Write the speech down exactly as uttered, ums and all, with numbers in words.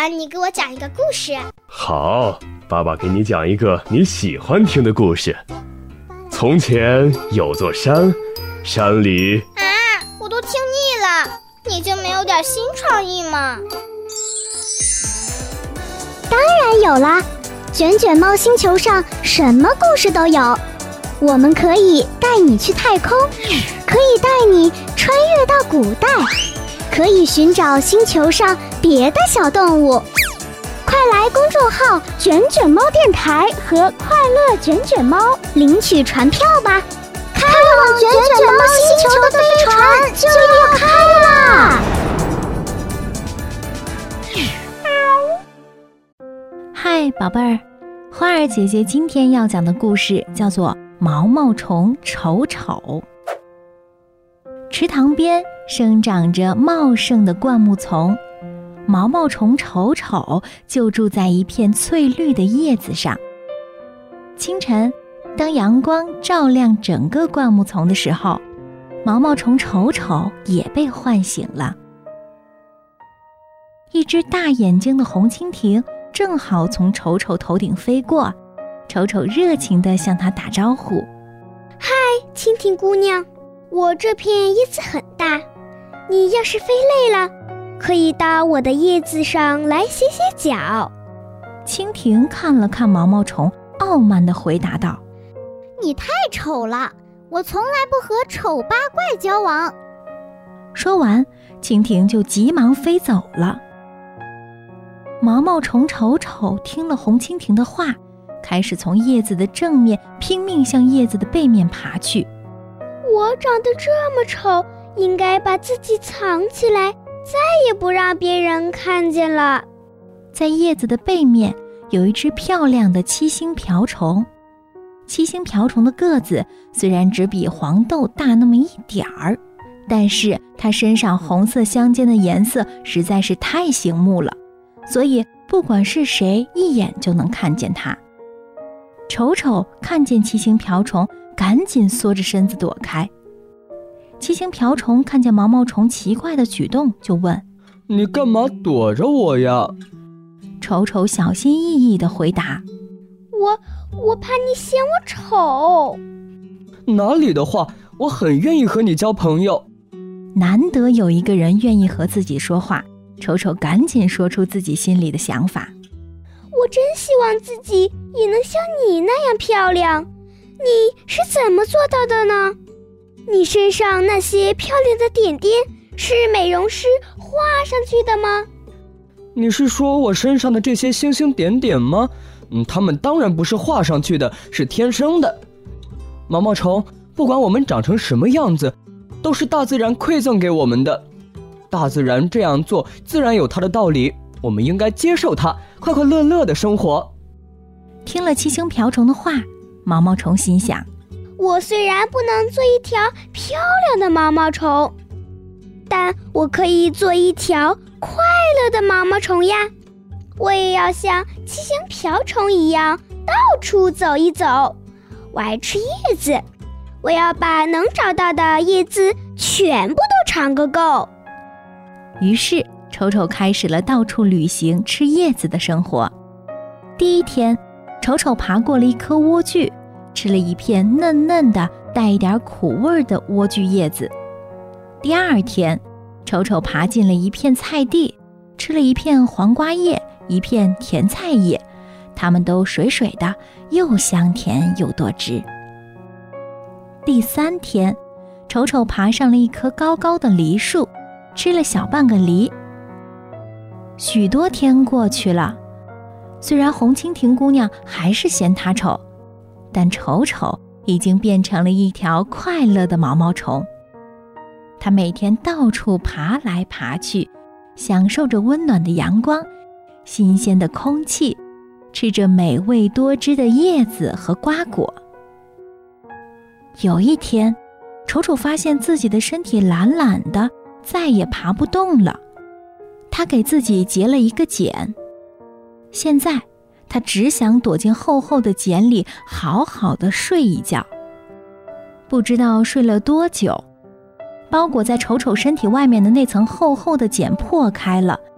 你给我讲一个故事。 好，爸爸给你讲一个你喜欢听的故事。从前有座山，山里…… 啊，我都听腻了，你就没有点新创意吗？ 当然有啦，卷卷猫星球上什么故事都有。我们可以带你去太空，可以带你穿越到古代，可以寻找星球上别的小动物。快来公众号卷卷猫电台和快乐卷卷猫领取船票吧，开往卷卷猫星球的飞船就要开啦！ 嗨，宝贝儿，花儿姐姐今天要讲的故事叫做毛毛虫丑丑。池塘边生长着茂盛的灌木丛，毛毛虫丑丑就住在一片翠绿的叶子上。清晨，当阳光照亮整个灌木丛的时候，毛毛虫丑丑也被唤醒了。一只大眼睛的红蜻蜓正好从丑丑头顶飞过，丑丑热情地向它打招呼： 嗨，蜻蜓姑娘，我这片叶子很大，你要是飞累了，可以到我的叶子上来歇歇脚。 蜻蜓看了看毛毛虫，傲慢地回答道： 你太丑了，我从来不和丑八怪交往。 说完，蜻蜓就急忙飞走了。毛毛虫丑丑听了红蜻蜓的话，开始从叶子的正面拼命向叶子的背面爬去。 我长得这么丑，应该把自己藏起来，再也不让别人看见了。 在叶子的背面有一只漂亮的七星瓢虫。七星瓢虫的个子虽然只比黄豆大那么一点儿，但是它身上红色相间的颜色实在是太醒目了，所以不管是谁一眼就能看见它。丑丑看见七星瓢虫，赶紧缩着身子躲开。七星瓢虫看见毛毛虫奇怪的举动，就问： 你干嘛躲着我呀？ 丑丑小心翼翼地回答： 我我怕你嫌我丑。 哪里的话，我很愿意和你交朋友。 难得有一个人愿意和自己说话，丑丑赶紧说出自己心里的想法。 我真希望自己也能像你那样漂亮，你是怎么做到的呢？你身上那些漂亮的点点是美容师画上去的吗？ 你是说我身上的这些星星点点吗？嗯，它们当然不是画上去的，是天生的。毛毛虫，不管我们长成什么样子，都是大自然馈赠给我们的。大自然这样做自然有它的道理，我们应该接受它，快快乐乐的生活。 听了七星瓢虫的话，毛毛虫心想： 我虽然不能做一条漂亮的毛毛虫，但我可以做一条快乐的毛毛虫呀。我也要像七星瓢虫一样到处走一走。我爱吃叶子，我要把能找到的叶子全部都尝个够。 于是丑丑开始了到处旅行吃叶子的生活。第一天，丑丑爬过了一棵莴苣，吃了一片嫩嫩的带一点苦味的莴苣叶子。第二天，丑丑爬进了一片菜地，吃了一片黄瓜叶，一片甜菜叶，它们都水水的，又香甜又多汁。第三天，丑丑爬上了一棵高高的梨树，吃了小半个梨。许多天过去了，虽然红蜻蜓姑娘还是嫌它丑，但丑丑已经变成了一条快乐的毛毛虫。它每天到处爬来爬去，享受着温暖的阳光、新鲜的空气，吃着美味多汁的叶子和瓜果。有一天，丑丑发现自己的身体懒懒的，再也爬不动了。他给自己结了一个茧，现在他只想躲进厚厚的茧里，好好的睡一觉。不知道睡了多久，包裹在丑丑身体外面的那层厚厚的茧破开了，